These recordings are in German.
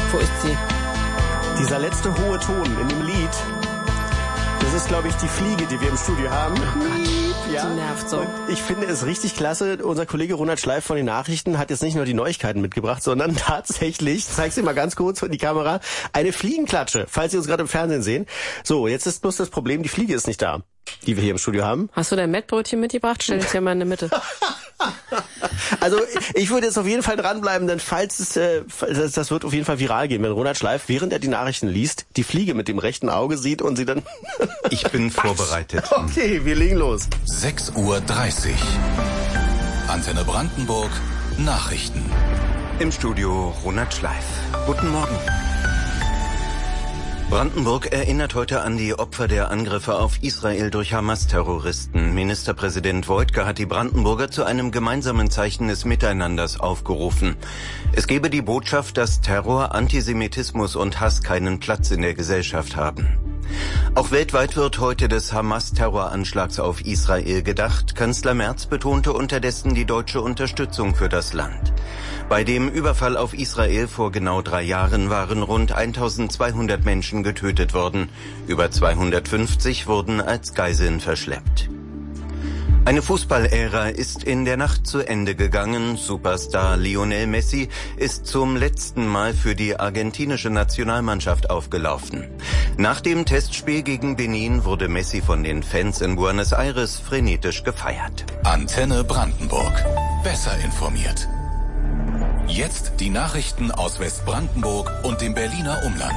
Wo ist sie? Dieser letzte hohe Ton in dem Lied, das ist, glaube ich, die Fliege, die wir im Studio haben. Oh Gott, ja. die nervt so. Und ich finde es richtig klasse. Unser Kollege Ronald Schleif von den Nachrichten hat jetzt nicht nur die Neuigkeiten mitgebracht, sondern tatsächlich, zeig sie mal ganz kurz in die Kamera, eine Fliegenklatsche, falls Sie uns gerade im Fernsehen sehen. So, jetzt ist bloß das Problem, die Fliege ist nicht da, die wir hier im Studio haben. Hast du dein Mettbrötchen mitgebracht? Stell dich ja mal in der Mitte. Also ich würde jetzt auf jeden Fall dranbleiben, denn falls das wird auf jeden Fall viral gehen, wenn Ronald Schleif, während er die Nachrichten liest, die Fliege mit dem rechten Auge sieht und sie dann... Ich bin vorbereitet. Okay, wir legen los. 6:30 Uhr. Antenne Brandenburg. Nachrichten. Im Studio Ronald Schleif. Guten Morgen. Brandenburg erinnert heute an die Opfer der Angriffe auf Israel durch Hamas-Terroristen. Ministerpräsident Woidke hat die Brandenburger zu einem gemeinsamen Zeichen des Miteinanders aufgerufen. Es gebe die Botschaft, dass Terror, Antisemitismus und Hass keinen Platz in der Gesellschaft haben. Auch weltweit wird heute des Hamas-Terroranschlags auf Israel gedacht. Kanzler Merz betonte unterdessen die deutsche Unterstützung für das Land. Bei dem Überfall auf Israel vor genau 3 Jahren waren rund 1200 Menschen getötet worden. Über 250 wurden als Geiseln verschleppt. Eine Fußballära ist in der Nacht zu Ende gegangen. Superstar Lionel Messi ist zum letzten Mal für die argentinische Nationalmannschaft aufgelaufen. Nach dem Testspiel gegen Benin wurde Messi von den Fans in Buenos Aires frenetisch gefeiert. Antenne Brandenburg. Besser informiert. Jetzt die Nachrichten aus Westbrandenburg und dem Berliner Umland.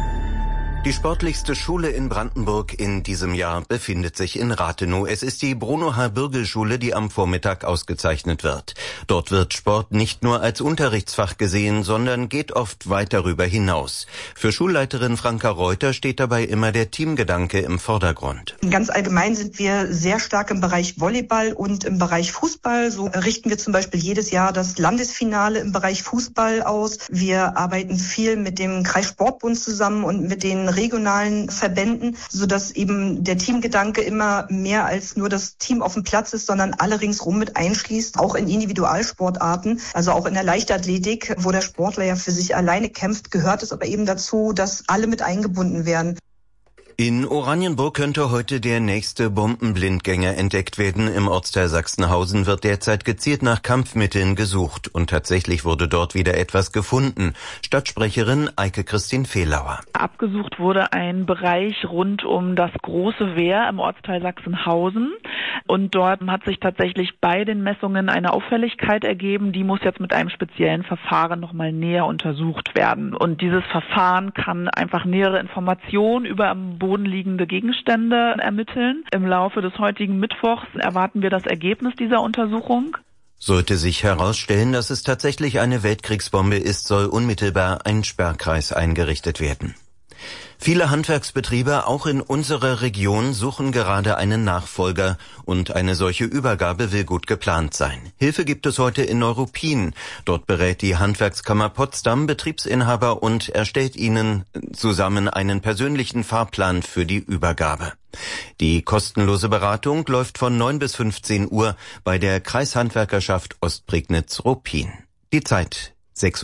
Die sportlichste Schule in Brandenburg in diesem Jahr befindet sich in Rathenow. Es ist die Bruno-H-Bürgel-Schule, die am Vormittag ausgezeichnet wird. Dort wird Sport nicht nur als Unterrichtsfach gesehen, sondern geht oft weit darüber hinaus. Für Schulleiterin Franka Reuter steht dabei immer der Teamgedanke im Vordergrund. Ganz allgemein sind wir sehr stark im Bereich Volleyball und im Bereich Fußball. So richten wir zum Beispiel jedes Jahr das Landesfinale im Bereich Fußball aus. Wir arbeiten viel mit dem Kreissportbund zusammen und mit den regionalen Verbänden, sodass eben der Teamgedanke immer mehr als nur das Team auf dem Platz ist, sondern alle ringsrum mit einschließt, auch in Individualsportarten, also auch in der Leichtathletik, wo der Sportler ja für sich alleine kämpft, gehört es aber eben dazu, dass alle mit eingebunden werden. In Oranienburg könnte heute der nächste Bombenblindgänger entdeckt werden. Im Ortsteil Sachsenhausen wird derzeit gezielt nach Kampfmitteln gesucht. Und tatsächlich wurde dort wieder etwas gefunden. Stadtsprecherin Eike-Christine Fehlauer. Abgesucht wurde ein Bereich rund um das Große Wehr im Ortsteil Sachsenhausen. Und dort hat sich tatsächlich bei den Messungen eine Auffälligkeit ergeben. Die muss jetzt mit einem speziellen Verfahren nochmal näher untersucht werden. Und dieses Verfahren kann einfach nähere Informationen über am Boden liegende Gegenstände ermitteln. Im Laufe des heutigen Mittwochs erwarten wir das Ergebnis dieser Untersuchung. Sollte sich herausstellen, dass es tatsächlich eine Weltkriegsbombe ist, soll unmittelbar ein Sperrkreis eingerichtet werden. Viele Handwerksbetriebe, auch in unserer Region, suchen gerade einen Nachfolger und eine solche Übergabe will gut geplant sein. Hilfe gibt es heute in Neuruppin. Dort berät die Handwerkskammer Potsdam Betriebsinhaber und erstellt ihnen zusammen einen persönlichen Fahrplan für die Übergabe. Die kostenlose Beratung läuft von 9 bis 15 Uhr bei der Kreishandwerkerschaft Ostprignitz-Ruppin. Die Zeit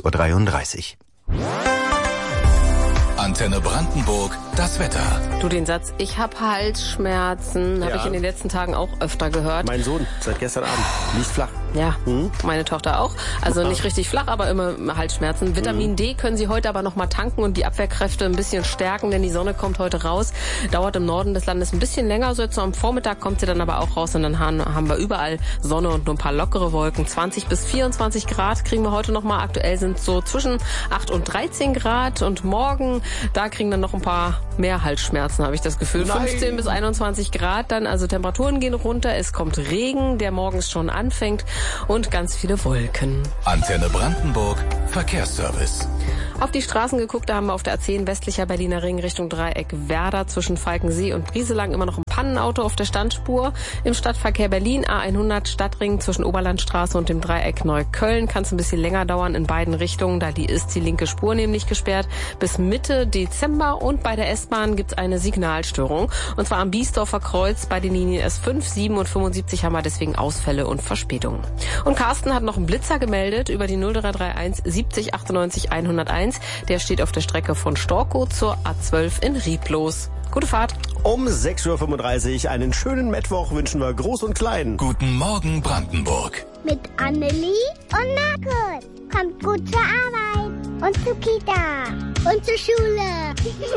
6:33 Uhr. Antenne Brandenburg, das Wetter. Du, den Satz, ich hab Halsschmerzen, habe ich in den letzten Tagen auch öfter gehört. Mein Sohn, seit gestern Abend, liegt flach. Ja, meine Tochter auch. Also nicht richtig flach, aber immer Halsschmerzen. Vitamin D können Sie heute aber noch mal tanken und die Abwehrkräfte ein bisschen stärken, denn die Sonne kommt heute raus. Dauert im Norden des Landes ein bisschen länger, so jetzt so am Vormittag kommt sie dann aber auch raus und dann haben wir überall Sonne und nur ein paar lockere Wolken. 20 bis 24 Grad kriegen wir heute noch mal. Aktuell sind so zwischen 8 und 13 Grad und morgen, da kriegen dann noch ein paar mehr Halsschmerzen, habe ich das Gefühl. 15 bis 21 Grad dann, also Temperaturen gehen runter, es kommt Regen, der morgens schon anfängt und ganz viele Wolken. Antenne Brandenburg, Verkehrsservice. Auf die Straßen geguckt, da haben wir auf der A10 westlicher Berliner Ring Richtung Dreieck Werder zwischen Falkensee und Brieselang immer noch ein paar Pannenauto auf der Standspur. Im Stadtverkehr Berlin, A100 Stadtring zwischen Oberlandstraße und dem Dreieck Neukölln. Kann es ein bisschen länger dauern in beiden Richtungen, da ist die linke Spur nämlich gesperrt bis Mitte Dezember. Und bei der S-Bahn gibt es eine Signalstörung. Und zwar am Biesdorfer Kreuz bei den Linien S5, 7 und 75 haben wir deswegen Ausfälle und Verspätungen. Und Carsten hat noch einen Blitzer gemeldet über die 0331 70 98 101. Der steht auf der Strecke von Storkow zur A12 in Riedlos. Gute Fahrt. Um 6.35 Uhr einen schönen Mittwoch wünschen wir Groß und Klein. Guten Morgen, Brandenburg. Mit Annelie und Markus. Kommt gut zur Arbeit und zur Kita und zur Schule.